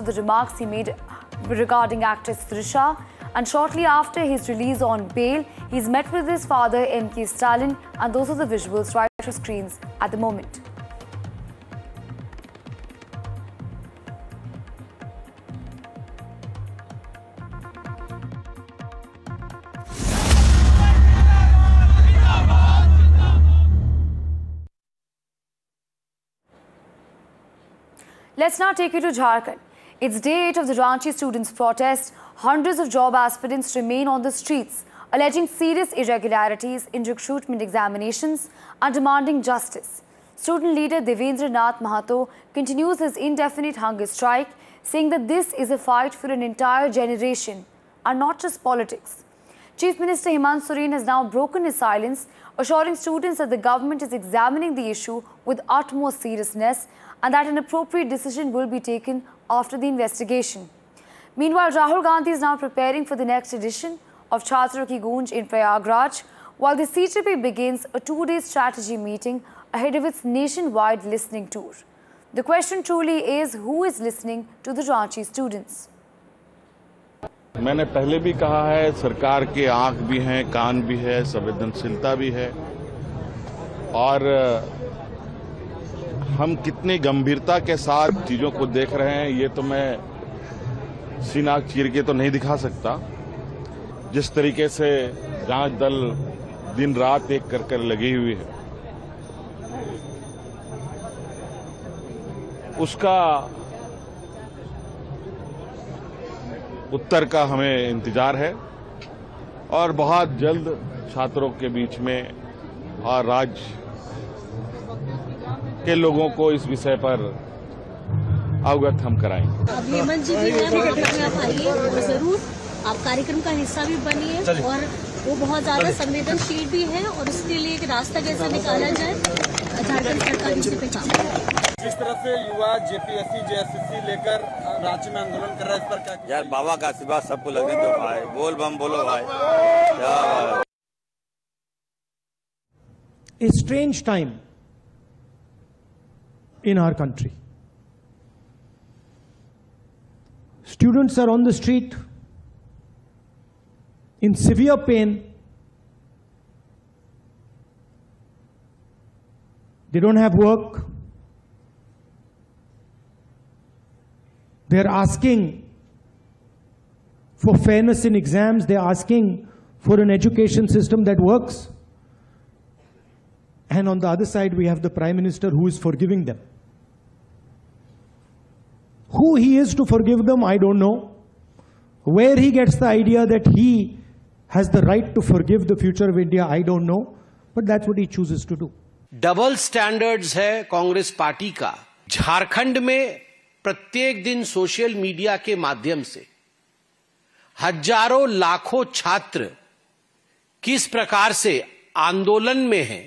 the remarks he made regarding actress Trisha. And shortly after his release on bail, he's met with his father, M.K. Stalin, and those are the visuals right to screens at the moment. Let's now take you to Jharkhand. It's day 8 of the Ranchi students' protest. Hundreds of job aspirants remain on the streets, alleging serious irregularities in recruitment examinations and demanding justice. Student leader Devendra Nath Mahato continues his indefinite hunger strike, saying that this is a fight for an entire generation and not just politics. Chief Minister Hemant Soren has now broken his silence, assuring students that the government is examining the issue with utmost seriousness and that an appropriate decision will be taken after the investigation. Meanwhile, Rahul Gandhi is now preparing for the next edition of Chhatro Ki Goonj in Prayagraj, while the CJP begins a 2-day strategy meeting ahead of its nationwide listening tour. The question truly is, who is listening to the Ranchi students? मैंने पहले भी कहा है, सरकार के आंख भी हैं, कान भी है, संवेदनशीलता भी है और हम कितनी गंभीरता के साथ चीजों को देख रहे हैं ये तो मैं सीना चीर के तो नहीं दिखा सकता। जिस तरीके से जांच दल दिन रात एक कर लगी हुई है, उसका उत्तर का हमें इंतजार है और बहुत जल्द छात्रों के बीच में और राज्य के लोगों को इस विषय पर अवगत हम कराएंगे। अब हेमंत जी भी हैं, वहाँ पर आप आइए और जरूर आप कार्यक्रम का हिस्सा भी बनिए और वो बहुत ज्यादा संवेदनशील भी है और उसके लिए एक रास्ता कैसे निकाला जाए, झारखंड सरकार इसी पे काम कर रही है। जिस तरह से युवा जेपीएससी जेएसएससी लेकर रांची में आंदोलन कर रहा है, इस पर क्या? यार बाबा का आशीर्वाद सबको लगे तो भाई बोल बम बोलो भाई। A strange time in our country. Students are on the street in severe pain. They don't have work. They're asking for fairness in exams. They're asking for an education system that works. And on the other side, we have the Prime Minister who is forgiving them. Who he is to forgive them, I don't know. Where he gets the idea that he has the right to forgive the future of India, I don't know. But that's what he chooses to do. Double standards है Congress party का। झारखंड में प्रत्येक दिन social media के माध्यम से हजारों लाखों छात्र किस प्रकार से आंदोलन में हैं,